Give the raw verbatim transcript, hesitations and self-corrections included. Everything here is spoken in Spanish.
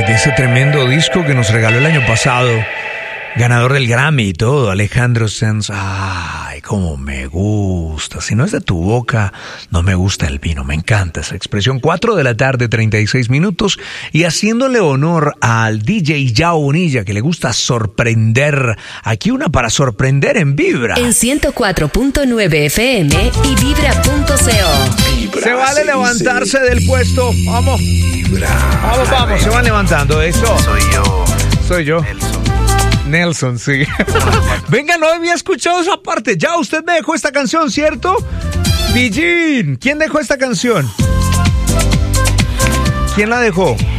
de ese tremendo disco que nos regaló el año pasado, ganador del Grammy y todo, Alejandro Sanz. Ay, cómo me gusta. Si no es de tu boca, no me gusta el vino. Me encanta esa expresión. Cuatro de la tarde, treinta y seis minutos. Y haciéndole honor al D J Yao Bonilla, que le gusta sorprender. Aquí una para sorprender en Vibra. En ciento cuatro punto nueve F M y vibra punto co. Se vale levantarse del puesto. Vamos. Vibra. Vamos, vamos. Se van levantando. Eso. Soy yo. Soy yo. Nelson. Nelson, sí. Venga, no había escuchado esa parte. Ya usted me dejó esta canción, ¿cierto? Pillín, ¿quién dejó esta canción? ¿Quién la dejó?